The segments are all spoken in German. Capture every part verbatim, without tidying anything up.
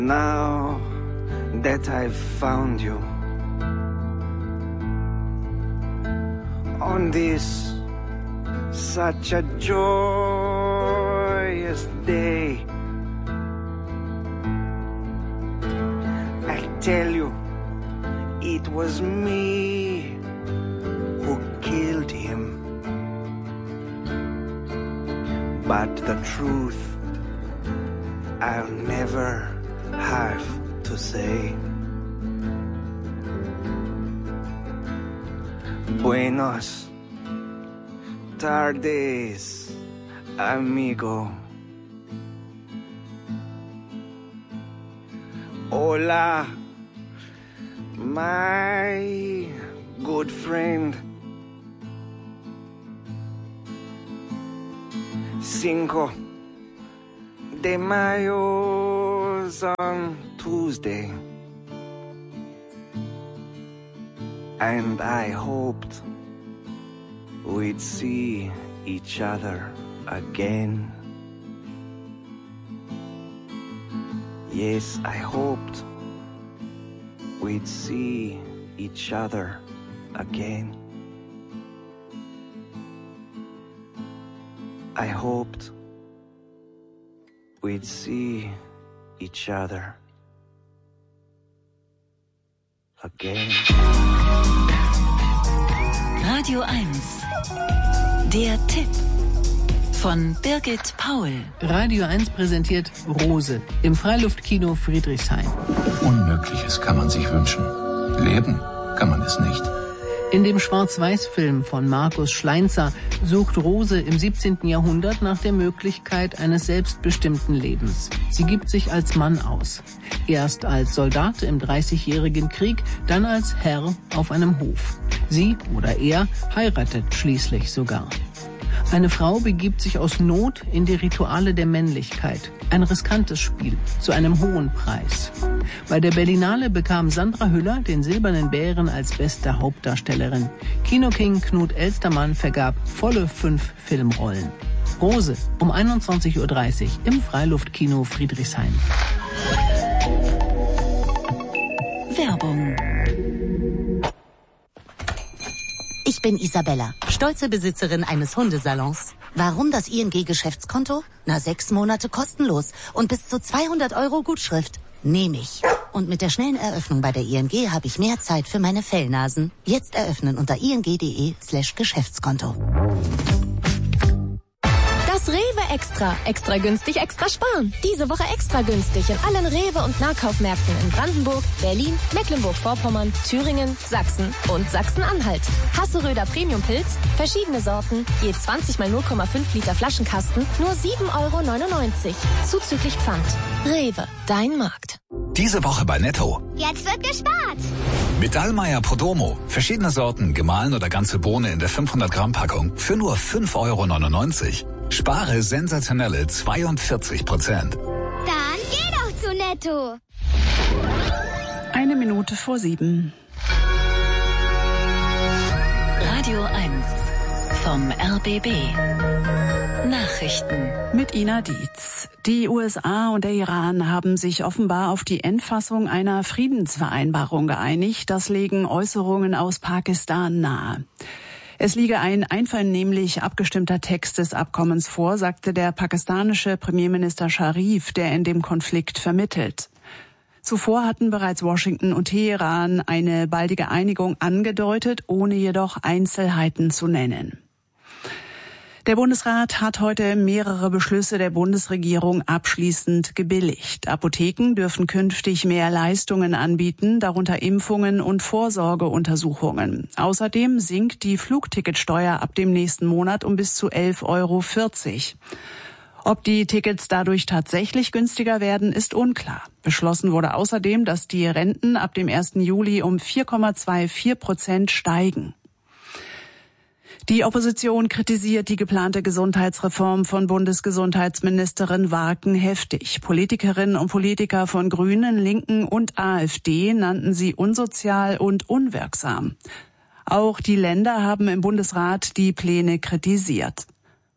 Now that I've found you on this such a joyous day, I tell you, it was me who killed him. But the truth I'll never have to say. Buenos tardes, amigo. Hola, my good friend. Cinco de Mayo's on Tuesday, and I hoped we'd see each other again. Yes, I hoped we'd see each other again. I hoped we'd see each other again. Radio eins. Der Tipp von Birgit Paul. Radio eins präsentiert Rose im Freiluftkino Friedrichshain. Unmögliches kann man sich wünschen. Leben kann man es nicht. In dem Schwarz-Weiß-Film von Markus Schleinzer sucht Rose im siebzehnten Jahrhundert nach der Möglichkeit eines selbstbestimmten Lebens. Sie gibt sich als Mann aus. Erst als Soldat im Dreißigjährigen Krieg, dann als Herr auf einem Hof. Sie oder er heiratet schließlich sogar. Eine Frau begibt sich aus Not in die Rituale der Männlichkeit. Ein riskantes Spiel, zu einem hohen Preis. Bei der Berlinale bekam Sandra Hüller den Silbernen Bären als beste Hauptdarstellerin. Kinoking Knut Elstermann vergab volle fünf Filmrollen. Rose um einundzwanzig Uhr dreißig im Freiluftkino Friedrichshain. Werbung. Ich bin Isabella, stolze Besitzerin eines Hundesalons. Warum das I N G-Geschäftskonto? Na, sechs Monate kostenlos und bis zu zweihundert Euro Gutschrift. Nehme ich. Und mit der schnellen Eröffnung bei der I N G habe ich mehr Zeit für meine Fellnasen. Jetzt eröffnen unter ing.de slash Geschäftskonto. Das Rewe Extra. Extra günstig, extra sparen. Diese Woche extra günstig in allen Rewe- und Nahkaufmärkten in Brandenburg, Berlin, Mecklenburg-Vorpommern, Thüringen, Sachsen und Sachsen-Anhalt. Hasseröder Premium-Pilz, verschiedene Sorten, je zwanzig mal null Komma fünf Liter Flaschenkasten, nur sieben Euro neunundneunzig. Zuzüglich Pfand. Rewe, dein Markt. Diese Woche bei Netto. Jetzt wird gespart. Mit Dallmayr Podromo. Verschiedene Sorten, gemahlen oder ganze Bohne in der fünfhundert Gramm Packung für nur fünf Euro neunundneunzig. Spare sensationelle zweiundvierzig Prozent. Dann geh doch zu Netto. Eine Minute vor sieben. Radio eins vom R B B. Nachrichten. Mit Ina Dietz. Die U S A und der Iran haben sich offenbar auf die Endfassung einer Friedensvereinbarung geeinigt. Das legen Äußerungen aus Pakistan nahe. Es liege ein einvernehmlich abgestimmter Text des Abkommens vor, sagte der pakistanische Premierminister Sharif, der in dem Konflikt vermittelt. Zuvor hatten bereits Washington und Teheran eine baldige Einigung angedeutet, ohne jedoch Einzelheiten zu nennen. Der Bundesrat hat heute mehrere Beschlüsse der Bundesregierung abschließend gebilligt. Apotheken dürfen künftig mehr Leistungen anbieten, darunter Impfungen und Vorsorgeuntersuchungen. Außerdem sinkt die Flugticketsteuer ab dem nächsten Monat um bis zu elf Euro vierzig. Ob die Tickets dadurch tatsächlich günstiger werden, ist unklar. Beschlossen wurde außerdem, dass die Renten ab dem ersten Juli um vier Komma vierundzwanzig Prozent steigen. Die Opposition kritisiert die geplante Gesundheitsreform von Bundesgesundheitsministerin Warken heftig. Politikerinnen und Politiker von Grünen, Linken und AfD nannten sie unsozial und unwirksam. Auch die Länder haben im Bundesrat die Pläne kritisiert.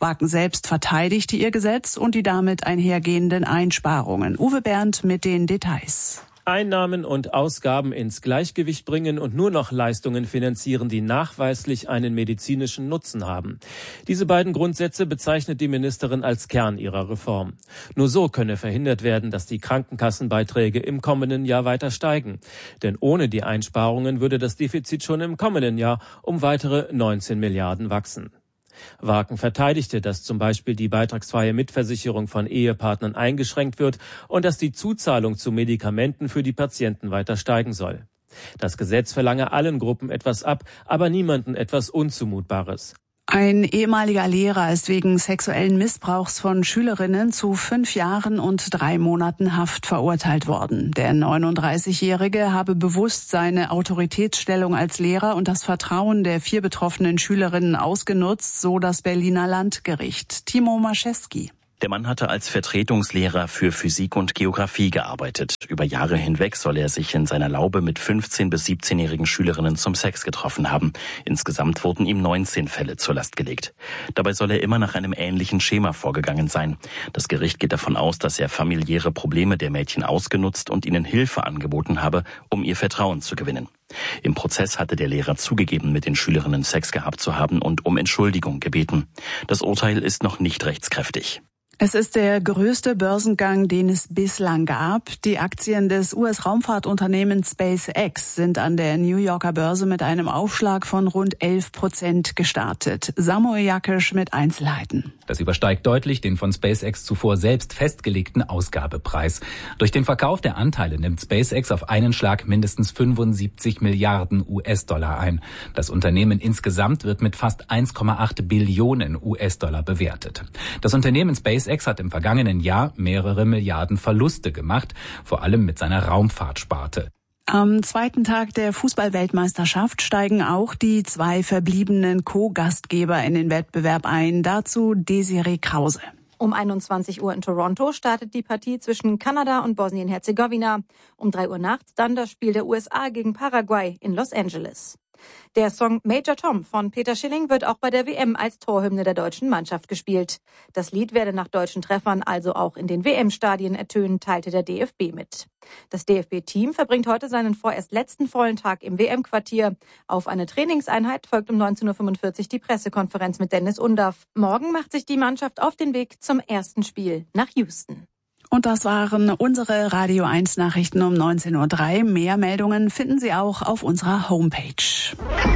Wagen selbst verteidigte ihr Gesetz und die damit einhergehenden Einsparungen. Uwe Bernd mit den Details. Einnahmen und Ausgaben ins Gleichgewicht bringen und nur noch Leistungen finanzieren, die nachweislich einen medizinischen Nutzen haben. Diese beiden Grundsätze bezeichnet die Ministerin als Kern ihrer Reform. Nur so könne verhindert werden, dass die Krankenkassenbeiträge im kommenden Jahr weiter steigen. Denn ohne die Einsparungen würde das Defizit schon im kommenden Jahr um weitere neunzehn Milliarden wachsen. Wagen verteidigte, dass zum Beispiel die beitragsfreie Mitversicherung von Ehepartnern eingeschränkt wird und dass die Zuzahlung zu Medikamenten für die Patienten weiter steigen soll. Das Gesetz verlange allen Gruppen etwas ab, aber niemanden etwas Unzumutbares. Ein ehemaliger Lehrer ist wegen sexuellen Missbrauchs von Schülerinnen zu fünf Jahren und drei Monaten Haft verurteilt worden. Der neununddreißigjährige habe bewusst seine Autoritätsstellung als Lehrer und das Vertrauen der vier betroffenen Schülerinnen ausgenutzt, so das Berliner Landgericht. Timo Maschewski. Der Mann hatte als Vertretungslehrer für Physik und Geografie gearbeitet. Über Jahre hinweg soll er sich in seiner Laube mit fünfzehn- bis siebzehnjährigen Schülerinnen zum Sex getroffen haben. Insgesamt wurden ihm neunzehn Fälle zur Last gelegt. Dabei soll er immer nach einem ähnlichen Schema vorgegangen sein. Das Gericht geht davon aus, dass er familiäre Probleme der Mädchen ausgenutzt und ihnen Hilfe angeboten habe, um ihr Vertrauen zu gewinnen. Im Prozess hatte der Lehrer zugegeben, mit den Schülerinnen Sex gehabt zu haben und um Entschuldigung gebeten. Das Urteil ist noch nicht rechtskräftig. Es ist der größte Börsengang, den es bislang gab. Die Aktien des U S-Raumfahrtunternehmens SpaceX sind an der New Yorker Börse mit einem Aufschlag von rund elf Prozent gestartet. Samuel Jakisch mit Einzelheiten. Das übersteigt deutlich den von SpaceX zuvor selbst festgelegten Ausgabepreis. Durch den Verkauf der Anteile nimmt SpaceX auf einen Schlag mindestens fünfundsiebzig Milliarden U S-Dollar ein. Das Unternehmen insgesamt wird mit fast eins Komma acht Billionen U S-Dollar bewertet. Das Unternehmen SpaceX hat im vergangenen Jahr mehrere Milliarden Verluste gemacht, vor allem mit seiner Raumfahrtsparte. Am zweiten Tag der Fußball-Weltmeisterschaft steigen auch die zwei verbliebenen Co-Gastgeber in den Wettbewerb ein. Dazu Desiree Krause. Um einundzwanzig Uhr in Toronto startet die Partie zwischen Kanada und Bosnien-Herzegowina. Um drei Uhr nachts dann das Spiel der U S A gegen Paraguay in Los Angeles. Der Song Major Tom von Peter Schilling wird auch bei der W M als Torhymne der deutschen Mannschaft gespielt. Das Lied werde nach deutschen Treffern also auch in den W M-Stadien ertönen, teilte der D F B mit. Das D F B-Team verbringt heute seinen vorerst letzten vollen Tag im W M-Quartier. Auf eine Trainingseinheit folgt um neunzehn Uhr fünfundvierzig die Pressekonferenz mit Dennis Undaff. Morgen macht sich die Mannschaft auf den Weg zum ersten Spiel nach Houston. Und das waren unsere Radio eins Nachrichten um neunzehn Uhr drei. Mehr Meldungen finden Sie auch auf unserer Homepage.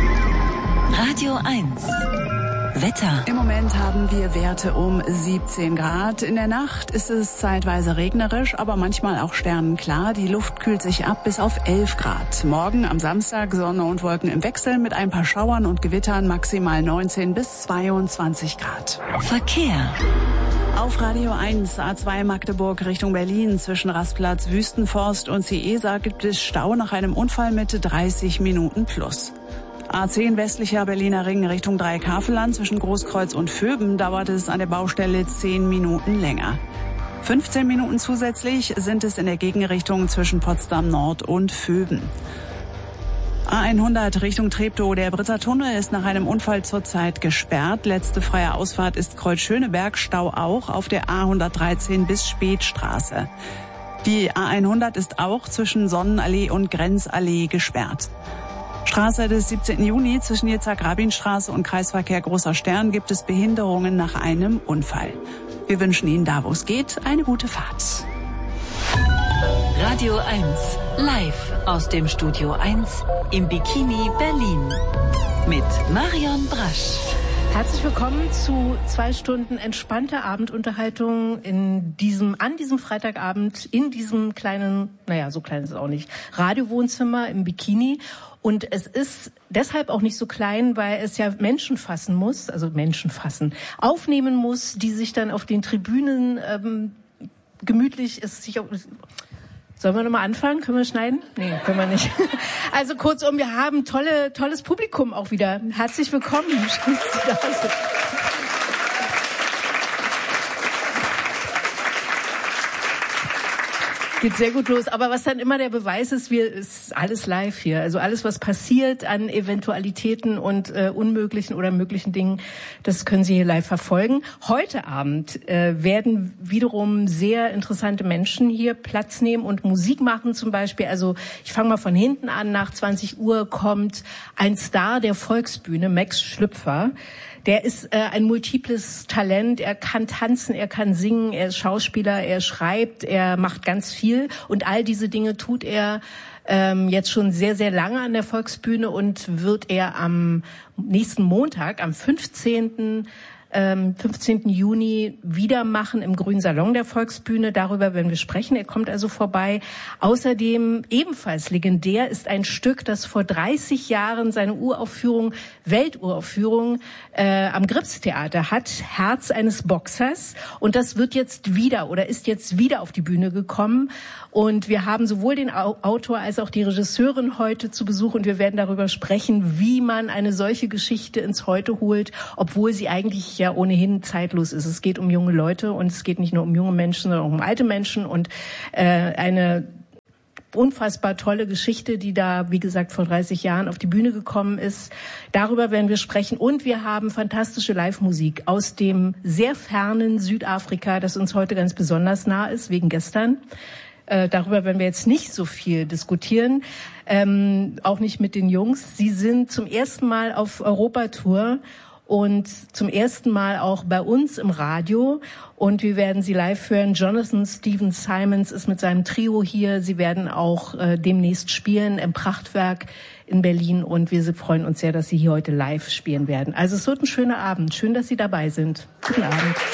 Radio eins. Wetter. Im Moment haben wir Werte um siebzehn Grad. In der Nacht ist es zeitweise regnerisch, aber manchmal auch sternenklar. Die Luft kühlt sich ab bis auf elf Grad. Morgen am Samstag Sonne und Wolken im Wechsel mit ein paar Schauern und Gewittern, maximal neunzehn bis zweiundzwanzig Grad. Verkehr. Auf Radio eins, A zwei Magdeburg Richtung Berlin zwischen Rastplatz Wüstenforst und Ciesa gibt es Stau nach einem Unfall mit dreißig Minuten plus. A zehn westlicher Berliner Ring Richtung Dreieckhavelland zwischen Großkreuz und Vöben dauert es an der Baustelle zehn Minuten länger. fünfzehn Minuten zusätzlich sind es in der Gegenrichtung zwischen Potsdam Nord und Vöben. A hundert Richtung Treptow. Der Britzer Tunnel ist nach einem Unfall zurzeit gesperrt. Letzte freie Ausfahrt ist Kreuz-Schöneberg. Stau auch auf der A hundertdreizehn bis Spätstraße. Die A hundert ist auch zwischen Sonnenallee und Grenzallee gesperrt. Straße des siebzehnten Juni zwischen Yitzhak-Rabin-Straße und Kreisverkehr Großer Stern gibt es Behinderungen nach einem Unfall. Wir wünschen Ihnen da, wo es geht, eine gute Fahrt. Radio eins, live aus dem Studio eins im Bikini Berlin mit Marion Brasch. Herzlich willkommen zu zwei Stunden entspannter Abendunterhaltung in diesem, an diesem Freitagabend in diesem kleinen, naja, so klein ist es auch nicht, Radiowohnzimmer im Bikini. Und es ist deshalb auch nicht so klein, weil es ja Menschen fassen muss, also Menschen fassen, aufnehmen muss, die sich dann auf den Tribünen ähm, gemütlich ist sich auf, sollen wir nochmal anfangen? Können wir schneiden? Nee, können wir nicht. Also kurzum, wir haben tolle, tolles Publikum auch wieder. Herzlich willkommen. Schön, dass Sie da sind. Geht sehr gut los. Aber was dann immer der Beweis ist, wir ist alles live hier. Also alles, was passiert an Eventualitäten und äh, unmöglichen oder möglichen Dingen, das können Sie hier live verfolgen. Heute Abend äh, werden wiederum sehr interessante Menschen hier Platz nehmen und Musik machen zum Beispiel. Also ich fange mal von hinten an. Nach zwanzig Uhr kommt ein Star der Volksbühne, Max Schlüpfer. Der ist äh, ein multiples Talent. Er kann tanzen, er kann singen, er ist Schauspieler, er schreibt, er macht ganz viel. Und all diese Dinge tut er ähm, jetzt schon sehr, sehr lange an der Volksbühne und wird er am nächsten Montag, am fünfzehnten fünfzehnten Juni wieder machen im Grünen Salon der Volksbühne. Darüber werden wir sprechen. Er kommt also vorbei. Außerdem ebenfalls legendär ist ein Stück, das vor dreißig Jahren seine Uraufführung, Welturaufführung äh, am Gripstheater hat, Herz eines Boxers. Und das wird jetzt wieder oder ist jetzt wieder auf die Bühne gekommen. Und wir haben sowohl den Autor als auch die Regisseurin heute zu Besuch und wir werden darüber sprechen, wie man eine solche Geschichte ins Heute holt, obwohl sie eigentlich ja ohnehin zeitlos ist. Es geht um junge Leute und es geht nicht nur um junge Menschen, sondern auch um alte Menschen und äh, eine unfassbar tolle Geschichte, die da, wie gesagt, vor dreißig Jahren auf die Bühne gekommen ist. Darüber werden wir sprechen. Und wir haben fantastische Live-Musik aus dem sehr fernen Südafrika, das uns heute ganz besonders nah ist, wegen gestern. Äh, darüber werden wir jetzt nicht so viel diskutieren, ähm, auch nicht mit den Jungs. Sie sind zum ersten Mal auf Europatour und zum ersten Mal auch bei uns im Radio. Und wir werden sie live hören. Jonathan Stephen Simons ist mit seinem Trio hier. Sie werden auch äh, demnächst spielen im Prachtwerk in Berlin. Und wir freuen uns sehr, dass Sie hier heute live spielen werden. Also es wird ein schöner Abend. Schön, dass Sie dabei sind. Guten Abend.